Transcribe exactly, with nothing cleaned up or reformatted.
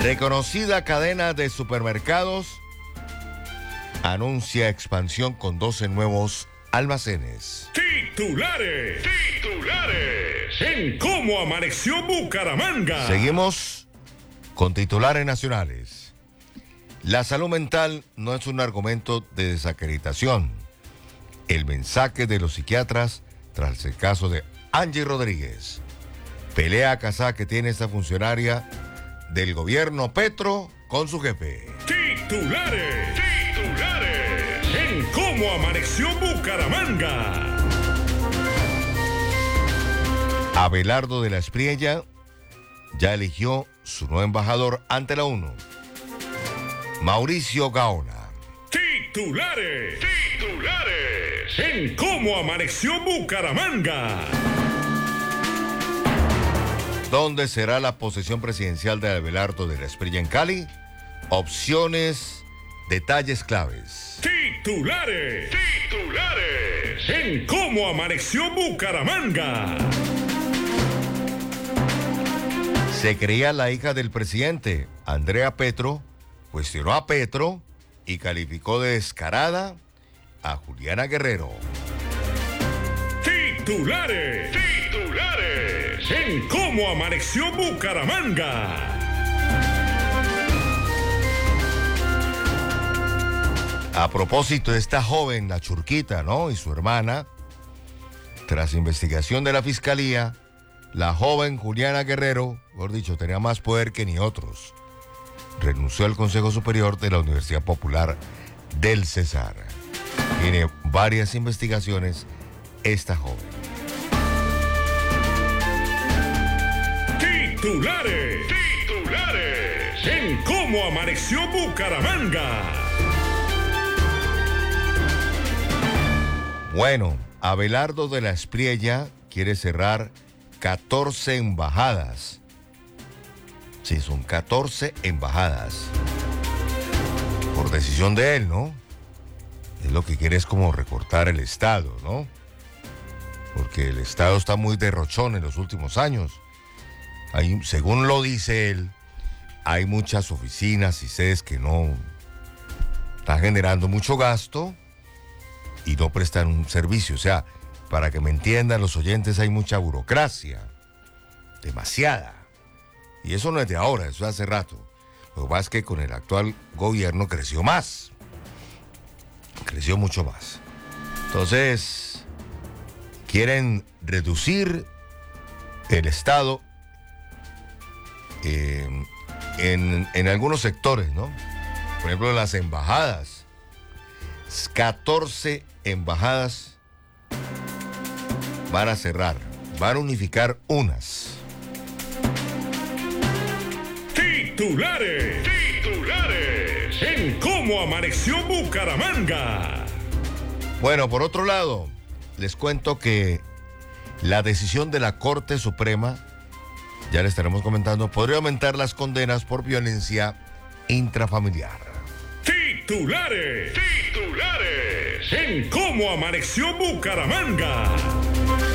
Reconocida cadena de supermercados anuncia expansión con doce nuevos almacenes. Titulares, titulares, en cómo amaneció Bucaramanga. Seguimos con titulares nacionales. La salud mental no es un argumento de desacreditación. El mensaje de los psiquiatras tras el caso de Angie Rodríguez. Pelea casada que tiene esta funcionaria del gobierno Petro con su jefe. Titulares, titulares, en cómo amaneció Bucaramanga. Abelardo de la Espriella ya eligió su nuevo embajador ante la ONU. Mauricio Gaona. Titulares, titulares, en cómo amaneció Bucaramanga. ¿Dónde será la posesión presidencial de Abelardo de la Espriella en Cali? Opciones, detalles claves. Titulares, titulares, en cómo amaneció Bucaramanga. Se creía la hija del presidente, Andrea Petro, cuestionó a Petro y calificó de descarada a Juliana Guerrero. Titulares, titulares, en cómo amaneció Bucaramanga. A propósito de esta joven, la Churquita, ¿no? Y su hermana, tras investigación de la fiscalía, la joven Juliana Guerrero, mejor dicho, tenía más poder que ni otros. Renunció al Consejo Superior de la Universidad Popular del Cesar. Tiene varias investigaciones esta joven. Titulares, titulares, en cómo amaneció Bucaramanga. Bueno, Abelardo de la Espriella quiere cerrar catorce embajadas. Sí, son catorce embajadas. Por decisión de él, ¿no? Es lo que quiere es como recortar el Estado, ¿no? Porque el Estado está muy derrochón en los últimos años. Hay, según lo dice él, hay muchas oficinas y sedes que no están generando mucho gasto y no prestan un servicio. O sea, para que me entiendan los oyentes, hay mucha burocracia, demasiada. Y eso no es de ahora, eso es hace rato. Lo que pasa es que con el actual gobierno creció más. Creció mucho más. Entonces, quieren reducir el Estado eh, en, en algunos sectores, ¿no? Por ejemplo, las embajadas. catorce embajadas van a cerrar, van a unificar unas. Titulares, titulares, en cómo amaneció Bucaramanga. Bueno, por otro lado, les cuento que la decisión de la Corte Suprema, ya le estaremos comentando, podría aumentar las condenas por violencia intrafamiliar. Titulares, titulares, en cómo amaneció Bucaramanga.